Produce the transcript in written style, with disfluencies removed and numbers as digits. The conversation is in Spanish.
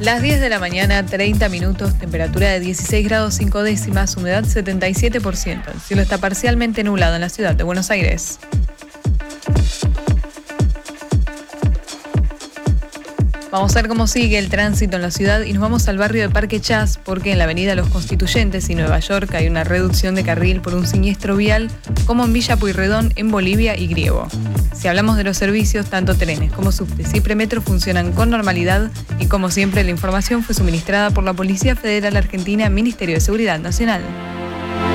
Las 10 de la mañana, 30 minutos, temperatura de 16 grados 5 décimas, humedad 77%. El cielo está parcialmente nublado en la ciudad de Buenos Aires. Vamos a ver cómo sigue el tránsito en la ciudad y nos vamos al barrio de Parque Chas porque en la avenida Los Constituyentes y Nueva York hay una reducción de carril por un siniestro vial, como en Villa Pueyrredón, en Bolivia y Griego. Si hablamos de los servicios, tanto trenes como subtes y premetro funcionan con normalidad y como siempre la información fue suministrada por la Policía Federal Argentina, Ministerio de Seguridad Nacional.